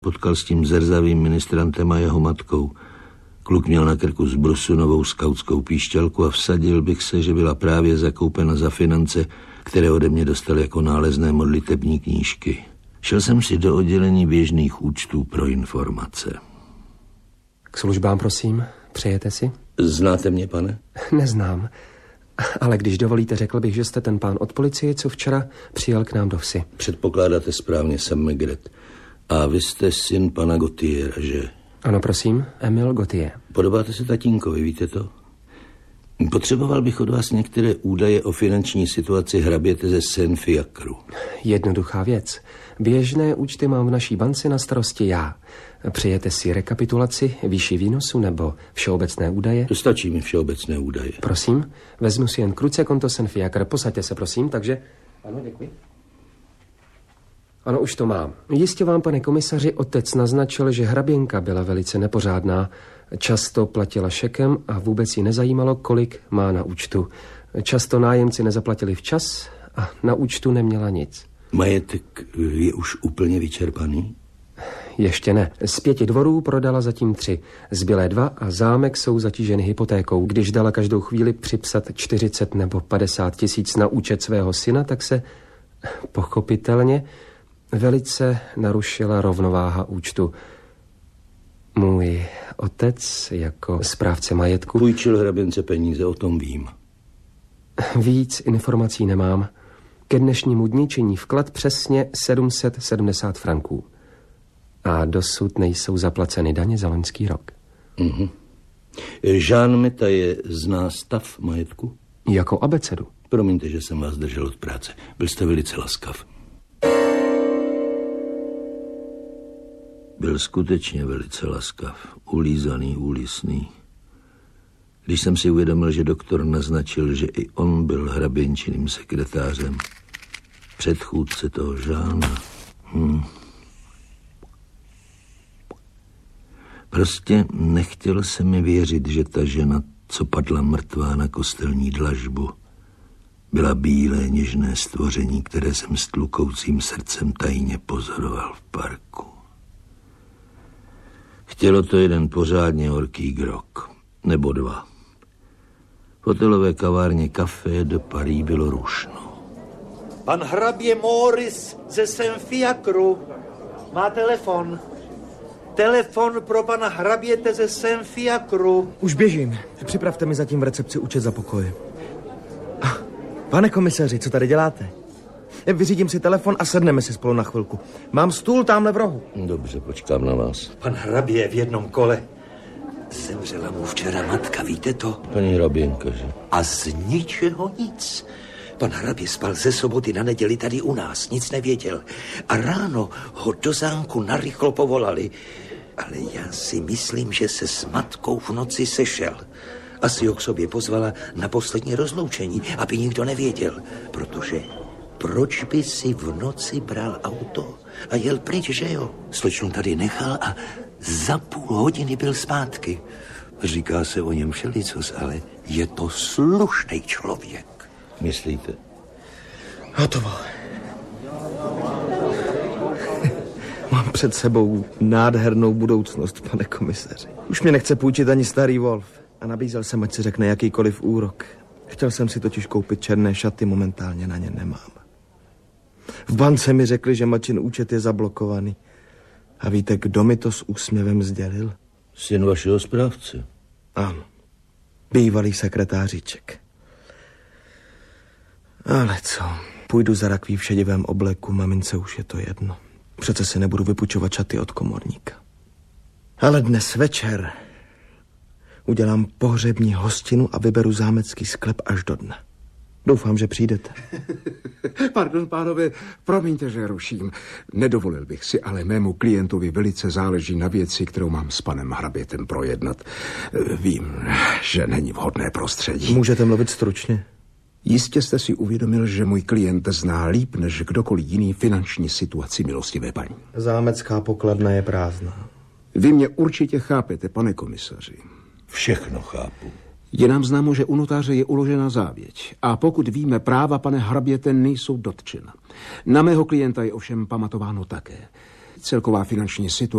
potkal s tím zrzavým ministrantem a jeho matkou. Kluk měl na krku zbrusu novou skautskou píšťalku a vsadil bych se, že byla právě zakoupena za finance, které ode mě dostal jako nálezné modlitební knížky. Šel jsem si do oddělení běžných účtů pro informace. K službám, prosím. Přejete si? Znáte mě, pane? Neznám. Ale když dovolíte, řekl bych, že jste ten pán od policie, co včera přijel k nám do vsi. Předpokládáte správně, jsem Maigret. A vy jste syn pana Gautiera, že? Ano, prosím, Emil Gautier. Podobáte se tatínkovi, víte to? Potřeboval bych od vás některé údaje o finanční situaci hraběte ze Saint-Fiacru. Jednoduchá věc. Běžné účty mám v naší bance na starosti já. Přejete si rekapitulaci, výši výnosu nebo všeobecné údaje? To stačí mi všeobecné údaje. Prosím, vezmu si jen kruce konto Saint-Fiacre. Posaďte se, prosím, takže... Ano, děkuji. Ano, už to mám. Jistě vám, pane komisaři, otec naznačil, že hraběnka byla velice nepořádná. Často platila šekem a vůbec ji nezajímalo, kolik má na účtu. Často nájemci nezaplatili včas a na účtu neměla nic. Majetek je už úplně vyčerpaný? Ještě ne. Z 5 dvorů prodala zatím 3. Zbylé 2 a zámek jsou zatíženy hypotékou. Když dala každou chvíli připsat 40 nebo 50 tisíc na účet svého syna, tak se pochopitelně velice narušila rovnováha účtu. Můj otec jako správce majetku půjčil hraběnce peníze, o tom vím. Víc informací nemám. Ke dnešnímu dni činí vklad přesně 770 franků. A dosud nejsou zaplaceny daně za loňský rok. Jean Metaye zná stav majetku? Jako abecedu. Promiňte, že jsem vás držel od práce. Byl jste velice laskav. Byl skutečně velice laskav, ulízaný, úlisný. Když jsem si uvědomil, že doktor naznačil, že i on byl hraběnčiným sekretářem, předchůdce toho Žána. Prostě nechtěl se mi věřit, že ta žena, co padla mrtvá na kostelní dlažbu, byla bílé, něžné stvoření, které jsem s tlukoucím srdcem tajně pozoroval v parku. Chtělo to jeden pořádně horký grog, nebo 2. V hotelové kavárně Café de Paris bylo rušno. Pan hrabě Maurice ze Saint-Fiacru má telefon. Telefon pro pana hraběte ze Saint-Fiacru. Už běžím. Připravte mi zatím v recepci účet za pokoj. Pane komisaři, co tady děláte? Vyřídím si telefon a sedneme si spolu na chvilku. Mám stůl tamhle v rohu. Dobře, počkám na vás. Pan hrabě v jednom kole. Zemřela mu včera matka, víte to? Paní hraběnka, že? A z ničeho nic. Pan hrabě spal ze soboty na neděli tady u nás, nic nevěděl. A ráno ho do zámku narychlo povolali. Ale já si myslím, že se s matkou v noci sešel. Asi ho k sobě pozvala na poslední rozloučení, aby nikdo nevěděl. Protože proč by si v noci bral auto a jel pryč, že jo? Slečnu tady nechal a za půl hodiny byl zpátky. Říká se o něm všelicos, ale je to slušný člověk. Myslíte? Hotovo. Mám před sebou nádhernou budoucnost, pane komisaři. Už mě nechce půjčit ani starý Wolf. A nabízel jsem, ať si řekne jakýkoliv úrok. Chtěl jsem si totiž koupit černé šaty, momentálně na ně nemám. V bance mi řekli, že Mačin účet je zablokovaný. A víte, kdo mi to s úsměvem sdělil? Syn vašeho správce. Ano, bývalý sekretáříček. Ale co, půjdu za rakví v šedivém obleku, mamince už je to jedno. Přece si nebudu vypučovat šaty od komorníka. Ale dnes večer udělám pohřební hostinu a vyberu zámecký sklep až do dne. Doufám, že přijdete. Pardon, pánové, promiňte, že ruším. Nedovolil bych si, ale mému klientovi velice záleží na věci, kterou mám s panem hrabětem projednat. Vím, že není vhodné prostředí. Můžete mluvit stručně? Jistě jste si uvědomil, že můj klient zná líp než kdokoliv jiný finanční situaci milostivé paní. Zámecká pokladna je prázdná. Vy mě určitě chápete, pane komisaři. Všechno chápu. Je nám známo, že u notáře je uložena závěť. A pokud víme, práva pane hraběte nejsou dotčena. Na mého klienta je ovšem pamatováno také. Celková finanční situace